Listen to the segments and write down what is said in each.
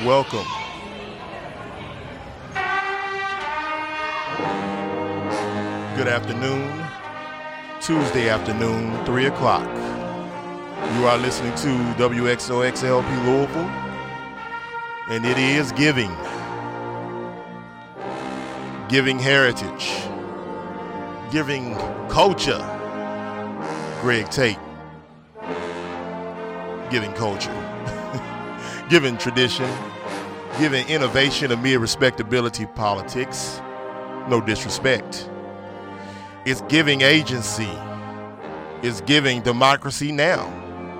welcome. Good afternoon. Tuesday afternoon, 3 o'clock. You are listening to WXOXLP Louisville, and it is Giving. Giving Heritage. Giving Culture. Greg Tate. Giving Culture. Giving Tradition. Giving Innovation amid respectability politics. No disrespect. It's Giving Agency. It's Giving Democracy Now.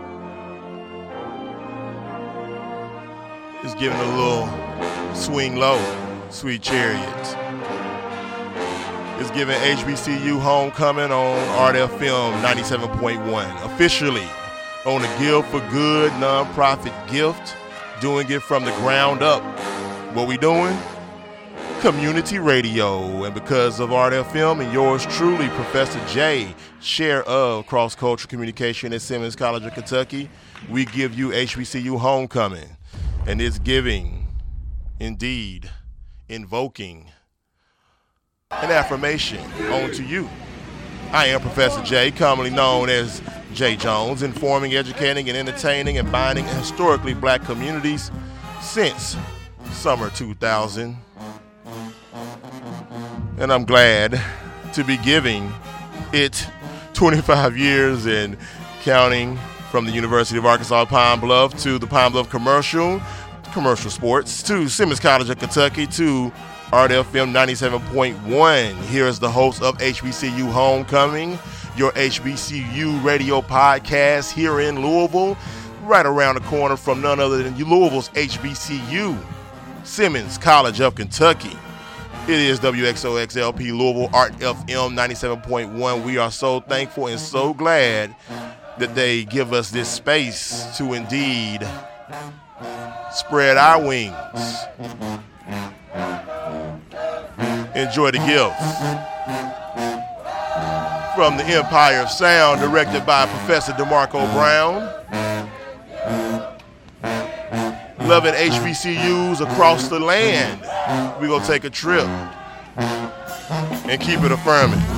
It's giving a little swing low, Sweet Chariot. It's giving HBCU Homecoming on RDFM 97.1. Officially on the Give for Good nonprofit gift, doing it from the ground up. What we doing? Community radio. And because of RDFM and yours truly, Professor J, chair of cross-cultural communication at Simmons College of Kentucky, we give you HBCU Homecoming. And it's giving, indeed, invoking an affirmation onto you. I am Professor J, commonly known as J. Jones, informing, educating, and entertaining and binding historically black communities since summer 2000. And I'm glad to be giving it 25 years and counting, from the University of Arkansas Pine Bluff to the Pine Bluff Commercial Sports, to Simmons College of Kentucky, to RDFM 97.1. Here is the host of HBCU Homecoming, your HBCU radio podcast here in Louisville, right around the corner from none other than Louisville's HBCU, Simmons College of Kentucky. It is WXOXLP Louisville, Art FM 97.1. We are so thankful and so glad that they give us this space to indeed spread our wings. Enjoy the gift from the Empire of Sound, directed by Professor DeMarco Brown. Loving HBCUs across the land. We're going to take a trip and keep it affirming.